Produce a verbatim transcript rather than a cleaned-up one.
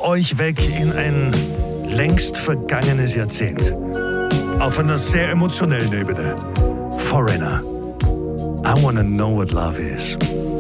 euch weg in ein längst vergangenes Jahrzehnt. Auf einer sehr emotionellen Ebene. Foreigner. I wanna know what love is.